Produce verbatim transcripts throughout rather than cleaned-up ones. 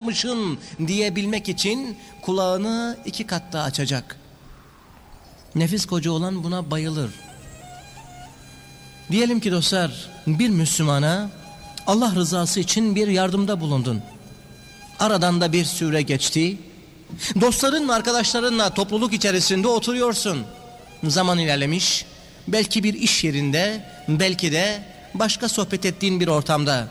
yapmışın diyebilmek için kulağını iki kat daha açacak. Nefis koca olan buna bayılır. Diyelim ki dostlar, bir Müslümana Allah rızası için bir yardımda bulundun. Aradan da bir süre geçti. Dostların, arkadaşlarınla topluluk içerisinde oturuyorsun. Zaman ilerlemiş. Belki bir iş yerinde, belki de başka sohbet ettiğin bir ortamda.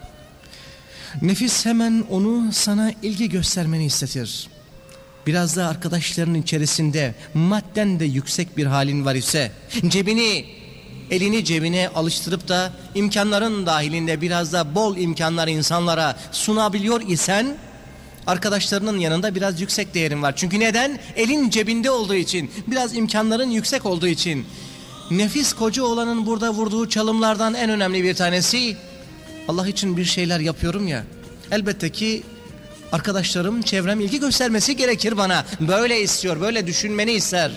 Nefis hemen onu sana ilgi göstermeni istetir. Biraz da arkadaşların içerisinde madden de yüksek bir halin var ise, cebini, elini cebine alıştırıp da imkanların dahilinde biraz da bol imkanlar insanlara sunabiliyor isen, arkadaşlarının yanında biraz yüksek değerin var. Çünkü neden? Elin cebinde olduğu için, biraz imkanların yüksek olduğu için. Nefis koca olanın burada vurduğu çalımlardan en önemli bir tanesi, Allah için bir şeyler yapıyorum ya, elbette ki arkadaşlarım, çevrem ilgi göstermesi gerekir bana. Böyle istiyor, böyle düşünmeni ister.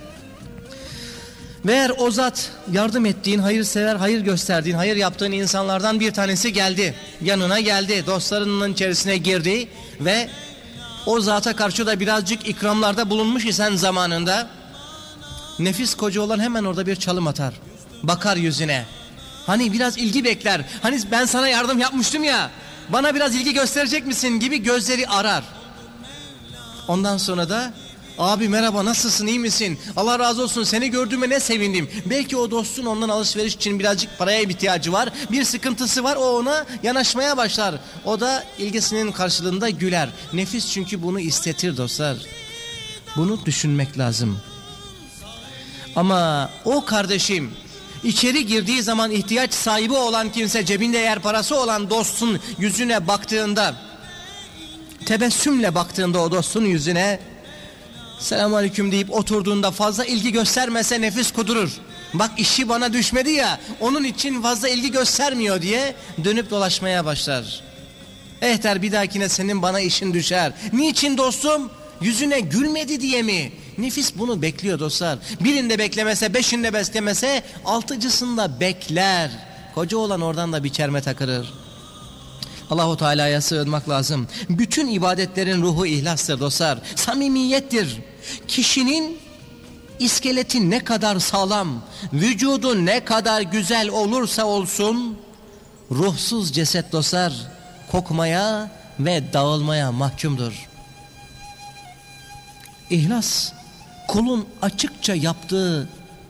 Ve eğer o zat yardım ettiğin, hayırsever, hayır gösterdiğin, hayır yaptığın insanlardan bir tanesi geldi. Yanına geldi, dostlarının içerisine girdi ve o zata karşı da birazcık ikramlarda bulunmuş isen zamanında, nefis koca olan hemen orada bir çalım atar. Bakar yüzüne. Hani biraz ilgi bekler. Hani ben sana yardım yapmıştım ya, bana biraz ilgi gösterecek misin gibi gözleri arar. Ondan sonra da abi merhaba, nasılsın, iyi misin, Allah razı olsun, seni gördüğüme ne sevindim. Belki o dostun ondan alışveriş için birazcık paraya ihtiyacı var, bir sıkıntısı var, o ona yanaşmaya başlar. O da ilgisinin karşılığında güler. Nefis çünkü bunu istetir dostlar. Bunu düşünmek lazım. Ama o kardeşim İçeri girdiği zaman ihtiyaç sahibi olan kimse, cebinde eğer parası olan dostun yüzüne baktığında, tebessümle baktığında o dostun yüzüne, selamünaleyküm deyip oturduğunda fazla ilgi göstermese nefis kudurur. Bak işi bana düşmedi ya, onun için fazla ilgi göstermiyor diye dönüp dolaşmaya başlar. Eh der, bir dahakine senin bana işin düşer. Niçin dostum? Yüzüne gülmedi diye mi? Nefis bunu bekliyor dostlar. Birinde beklemese, beşinde beklemese, altıcısında bekler. Koca olan oradan da bir çerme takılır. Allahu Teala'ya sığınmak lazım. Bütün ibadetlerin ruhu ihlastır dostlar. Samimiyettir. Kişinin iskeleti ne kadar sağlam, vücudu ne kadar güzel olursa olsun, ruhsuz ceset dostlar kokmaya ve dağılmaya mahkumdur. İhlas, kulun açıkça yaptığı,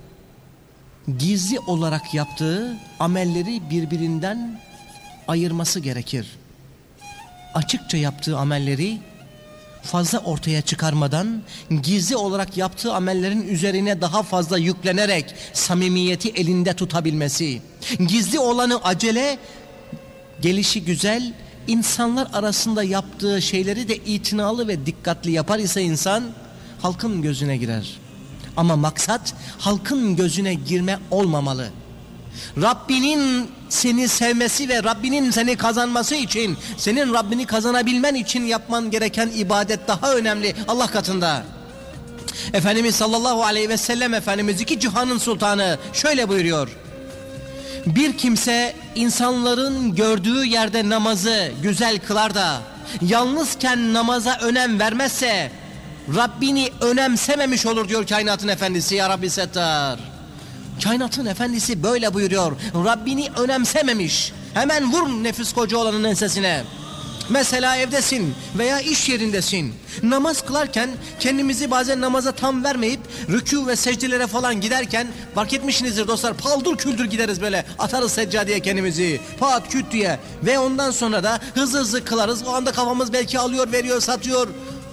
gizli olarak yaptığı amelleri birbirinden ayırması gerekir. Açıkça yaptığı amelleri fazla ortaya çıkarmadan, gizli olarak yaptığı amellerin üzerine daha fazla yüklenerek samimiyeti elinde tutabilmesi. Gizli olanı acele, gelişi güzel, insanlar arasında yaptığı şeyleri de itinalı ve dikkatli yapar ise insan, halkın gözüne girer. Ama maksat halkın gözüne girme olmamalı. Rabbinin seni sevmesi ve Rabbinin seni kazanması için, senin Rabbini kazanabilmen için yapman gereken ibadet daha önemli Allah katında. Efendimiz sallallahu aleyhi ve sellem Efendimiz, iki cihanın sultanı, şöyle buyuruyor: bir kimse insanların gördüğü yerde namazı güzel kılar da yalnızken namaza önem vermezse Rabbini önemsememiş olur diyor kainatın efendisi ya Rabbi Settar. Kainatın efendisi böyle buyuruyor. Rabbini önemsememiş. Hemen vur nefis koca olanın ensesine. Mesela evdesin veya iş yerindesin. Namaz kılarken kendimizi bazen namaza tam vermeyip rükû ve secdelere falan giderken, fark etmişsinizdir dostlar, paldır küldür gideriz böyle, atarız seccadeye kendimizi pat küt diye ve ondan sonra da hızlı hızlı kılarız. O anda kafamız belki alıyor, veriyor, satıyor,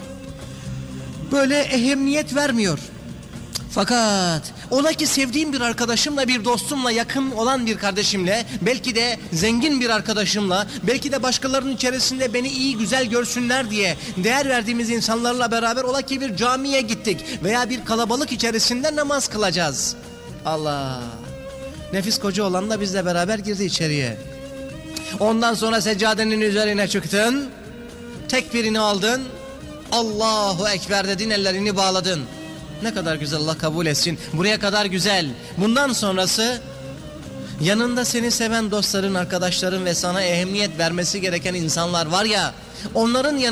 böyle ehemmiyet vermiyor. Fakat ola ki sevdiğim bir arkadaşımla, bir dostumla, yakın olan bir kardeşimle, belki de zengin bir arkadaşımla, belki de başkalarının içerisinde beni iyi güzel görsünler diye değer verdiğimiz insanlarla beraber ola ki bir camiye gittik veya bir kalabalık içerisinde namaz kılacağız. Allah! Nefis koca olan da bizle beraber girdi içeriye. Ondan sonra seccadenin üzerine çıktın, tekbirini aldın, Allahu Ekber dedin, ellerini bağladın. Ne kadar güzel, Allah kabul etsin. Buraya kadar güzel. Bundan sonrası, yanında seni seven dostların, arkadaşların ve sana ehemmiyet vermesi gereken insanlar var ya, onların yanında